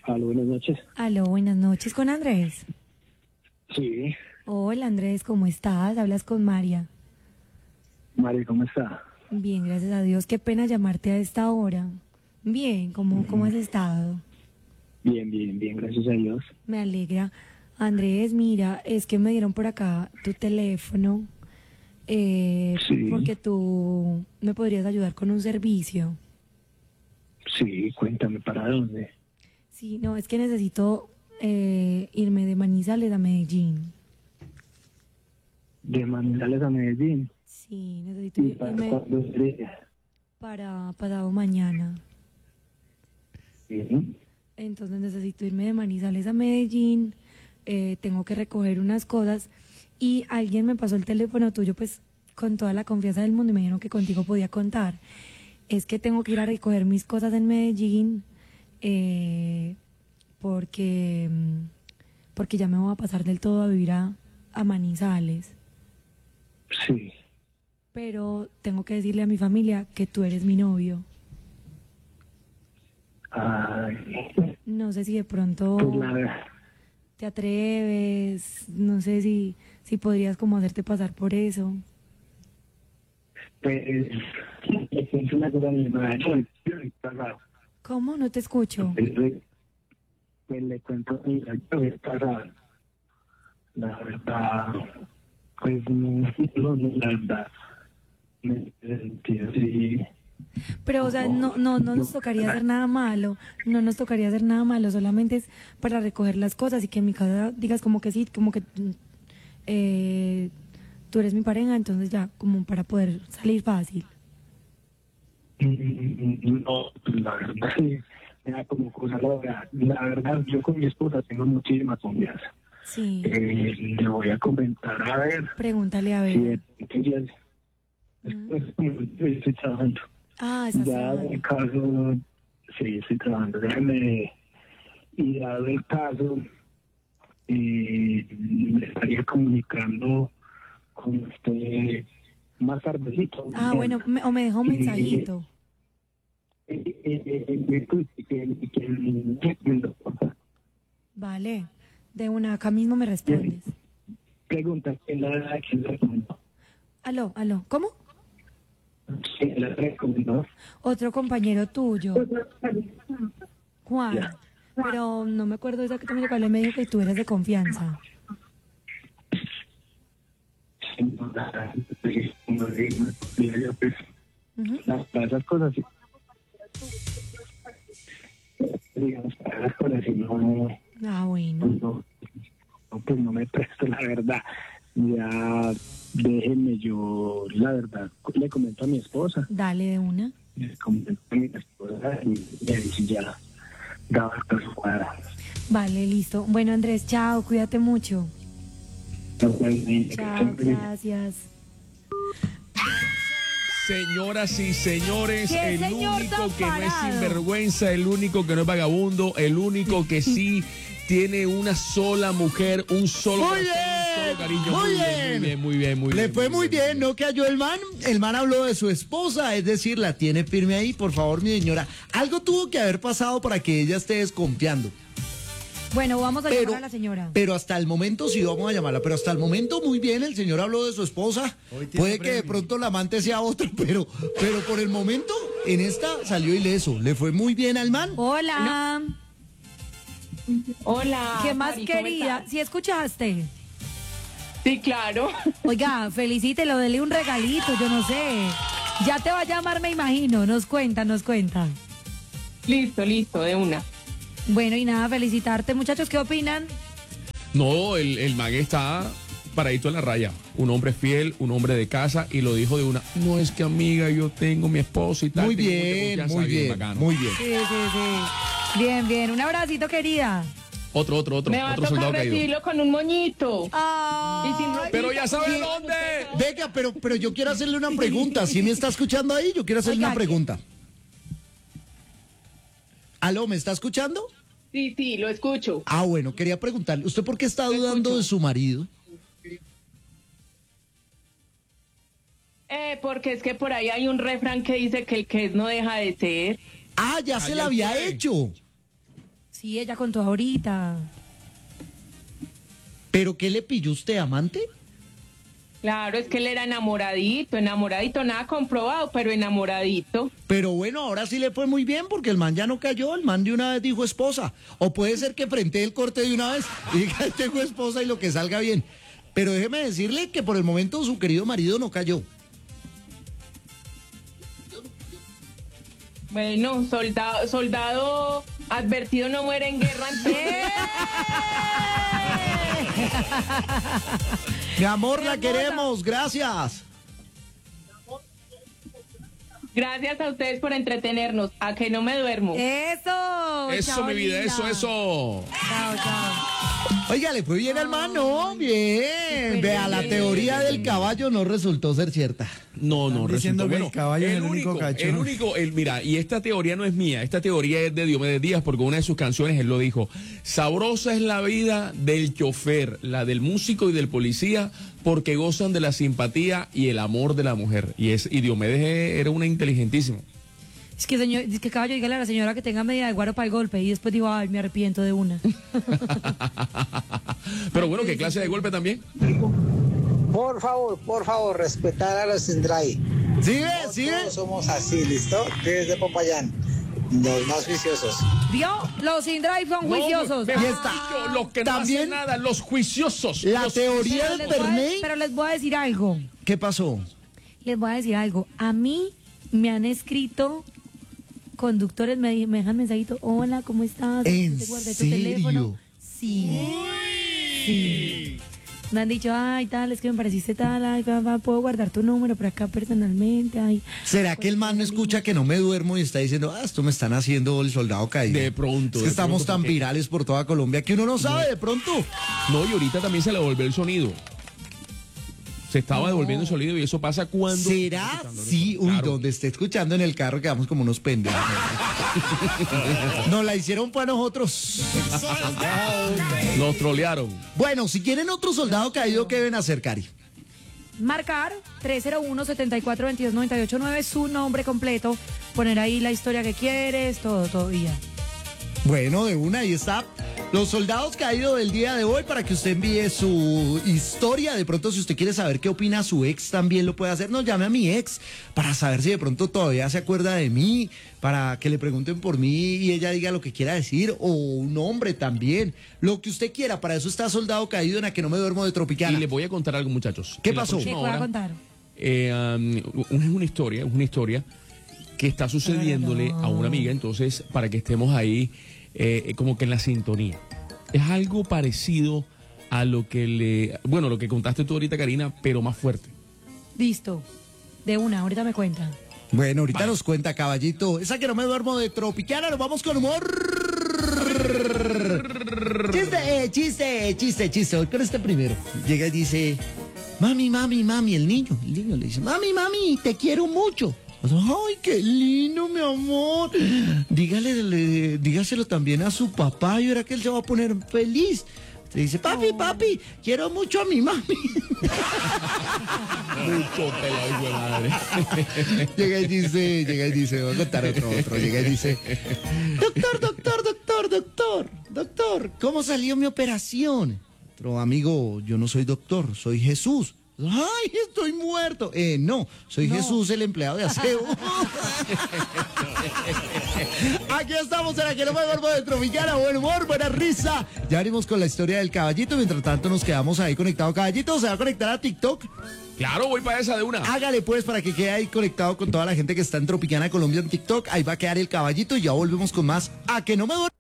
Aló, buenas noches. Aló, buenas noches con Andrés. Sí, Hola Andrés, ¿cómo estás? Hablas con María. Mari, ¿cómo está? Bien, gracias a Dios. Qué pena llamarte a esta hora. Bien, ¿cómo has estado? Bien, bien, bien, gracias a Dios. Me alegra. Andrés, mira, es que me dieron por acá tu teléfono Sí, porque tú me podrías ayudar con un servicio. sí, cuéntame, ¿para dónde? Sí, no, es que necesito irme de Manizales a Medellín. De Manizales a Medellín. Sí, necesito ¿Y para irme cuándo sería? para pasado mañana. Sí, Entonces necesito irme de Manizales a Medellín, tengo que recoger unas cosas y alguien me pasó el teléfono tuyo pues con toda la confianza del mundo y me dijeron que contigo podía contar. Es que tengo que ir a recoger mis cosas en Medellín porque, porque ya me voy a pasar del todo a vivir a Manizales. sí. Pero tengo que decirle a mi familia que tú eres mi novio. Ay, No sé si de pues pronto la verdad, te atreves, no sé si podrías como hacerte pasar por eso. pues, es una cosa mi madre, yo estoy casado. ¿Cómo? No te escucho. Pues le cuento, mira, yo estoy casado. La verdad, pues no, la verdad, me sentí así. Pero, o sea, no nos tocaría hacer nada malo, no nos tocaría hacer nada malo, solamente es para recoger las cosas y que en mi casa digas como que sí, como que eh, tú eres mi pareja, entonces ya, como para poder salir fácil. No, pues la verdad sí, me da como cosa loca. La verdad, yo con mi esposa tengo muchísima confianza. Sí, Le voy a comentar, a ver, pregúntale a si ver. de repente ella ¿Mm? después como yo estoy trabajando. Ah, estás Ya en el trabajando. caso, sí, estoy trabajando, déjame, y dado el caso, me estaría comunicando con usted más tardecito, Ah, bueno, mañana. o me dejó un Y mensajito. Vale, de una, acá mismo me respondes. Pregunta, ¿quién la recomendó? Aló, ¿cómo? ¿Quién la recomendó? Otro compañero tuyo, Juan. Ya. Pero no me acuerdo exactamente cuál me dijo que tú eres de confianza. Pues, Ujú. para esas cosas, digamos, para esas cosas, si no, Ah, bueno. pues pues no me presto, la verdad. Ya, déjenme yo, la verdad, le comento a mi esposa, Dale de una. le comento a mi esposa y ahí sí ya daba hasta su cuadra. Vale, listo. Bueno, Andrés, chao, cuídate mucho. Chao, gracias. Señoras y señores, ¡Qué el señor único tan que no es parado! sinvergüenza, el único que no es vagabundo, el único que sí tiene una sola mujer, un solo Muy corazón, un bien, solo cariño. muy Muy bien. bien, muy bien, muy bien. Le fue muy bien, ¿no cayó el man? El man habló de su esposa, es decir, la tiene firme ahí. Por favor, mi señora, algo tuvo que haber pasado para que ella esté desconfiando. Bueno, vamos a llamar a la señora. Pero hasta el momento sí vamos a llamarla, pero hasta el momento muy bien, el señor habló de su esposa. Puede que de pronto la amante sea otra, pero por el momento en esta salió ileso. Le fue muy bien al man. Hola. Hola. ¿Qué más Mari, ¿cómo querida? estás? ¿Sí escuchaste? Sí, claro. Oiga, felicítelo, dele un regalito, yo no sé. Ya te va a llamar, me imagino. Nos cuenta, nos cuenta. Listo, de una. Bueno, y nada, felicitarte. Muchachos, ¿qué opinan? No, el man está paradito en la raya. Un hombre fiel, un hombre de casa, y lo dijo de una. No, es que amiga, yo tengo mi esposo y tal. Muy tengo mucha bien, confianza". muy bien, bacano. muy bien. Sí, sí, sí. Bien, bien. Un abracito, querida. Otro Me va a soldado tocar caído. recibirlo con un moñito. Ay, Y sin ropita, Pero ya sabe porque- dónde. Venga, pero yo quiero hacerle una pregunta. ¿Sí me está escuchando ahí? Yo quiero hacerle Oiga, una pregunta. ¿Aló, me está escuchando? Sí, lo escucho. Ah, bueno, quería preguntarle, ¿usted por qué está dudando escucho. de su marido? Porque es que por ahí hay un refrán que dice que el que es no deja de ser. Ah, ya se la Ayer había fue. hecho. Sí, ella contó ahorita. ¿Pero qué le pilló usted, amante? Claro, es que él era enamoradito, nada comprobado, pero enamoradito. Pero bueno, ahora sí le fue muy bien porque el man ya no cayó, el man de una vez dijo esposa. O puede ser que frente el corte de una vez y diga, tengo esposa y lo que salga bien. Pero déjeme decirle que por el momento su querido marido no cayó. Bueno, soldado advertido no muere en guerra. Mi amor, la queremos, gracias. Gracias a ustedes por entretenernos. A que no me duermo. Eso. Eso, chao, mi vida, linda. eso. Chao, chao. Oiga, le fue bien al man, ¿no? Bien. Vea, la teoría del caballo no resultó ser cierta. No, Están diciendo resultó. que Bueno, el caballo es el único cacho. Mira, y esta teoría no es mía, esta teoría es de Diomedes Díaz, porque una de sus canciones él lo dijo: sabrosa es la vida del chofer, la del músico y del policía, porque gozan de la simpatía y el amor de la mujer. Y Diomedes era una inteligentísima. Es que caballo, dígale a la señora que tenga medida de guaro para el golpe y después digo, ay, me arrepiento de una. Pero bueno, ¿qué clase de golpe también? Por favor, respetar a los Sindray. ¿Sigue? No ¿Sigue? todos somos así, ¿listo? Desde Popayán, los más viciosos. ¿Vio? Los in-drive son juiciosos. Mejor Y está. dicho, los que no También hacen nada, los juiciosos. La Los- teoría del Perney. Pero les voy a decir algo. ¿Qué pasó? Les voy a decir algo. A mí me han escrito conductores, me dejan mensajito. Hola, ¿cómo estás? ¿En Te guardé tu serio? teléfono. Sí. Sí. Me han dicho, ay, tal, es que me pareciste tal, ay, puedo guardar tu número por acá personalmente, ay. ¿Será que el man no escucha que no me duermo y está diciendo, esto me están haciendo el soldado caído? De pronto, Es que de estamos pronto, tan porque- virales por toda Colombia que uno no sabe de pronto. No, y ahorita también se le devolvió el sonido. Se estaba devolviendo el sonido y eso pasa cuando... ¿Será? Sí, uy, Claro. donde esté escuchando en el carro quedamos como unos pendejos. Nos la hicieron para nosotros. Nos trolearon. Bueno, si quieren otro soldado caído, ¿qué deben hacer, Cari? Marcar 301-7422-989, su nombre completo, poner ahí la historia que quieres, todo y ya. Bueno, de una, ahí está. Los soldados caídos del día de hoy para que usted envíe su historia. De pronto, si usted quiere saber qué opina su ex, también lo puede hacer. Nos llame a mi ex para saber si de pronto todavía se acuerda de mí, para que le pregunten por mí y ella diga lo que quiera decir, o un hombre también. Lo que usted quiera, para eso está Soldado Caído en A Que No Me Duermo de Tropicana. Y les voy a contar algo, muchachos. ¿Qué En la pasó? ¿Qué próxima voy a hora, contar? es una historia que está sucediéndole a una amiga, entonces para que estemos ahí como que en la sintonía. Es algo parecido a lo que lo que contaste tú ahorita, Karina, pero más fuerte. Listo. De una, ahorita me cuentan. Bueno, ahorita Vale. nos cuenta, caballito. Esa Que No Me Duermo de Tropicana, nos vamos con humor. Chiste. Voy con este primero. Llega y dice, mami, el niño le dice, mami, te quiero mucho. Ay, qué lindo, mi amor. Dígaselo también a su papá y verá que él se va a poner feliz. Se dice, papi, quiero mucho a mi mami. Mucho pelado, hijo de madre. Llega y dice, voy a contar otro. Llega y dice, doctor, ¿cómo salió mi operación? Otro amigo, yo no soy doctor, soy Jesús. Ay, estoy muerto. No, soy Jesús, el empleado de aseo. Aquí estamos en La Que No Me Duermo de Tropicana. Buen humor, buena risa. Ya venimos con la historia del caballito. Mientras tanto nos quedamos ahí conectados. Caballito, ¿se va a conectar a TikTok? Claro, voy para esa de una. Hágale pues para que quede ahí conectado con toda la gente que está en Tropicana Colombia en TikTok. Ahí va a quedar el caballito y ya volvemos con más A Que No Me Duermo.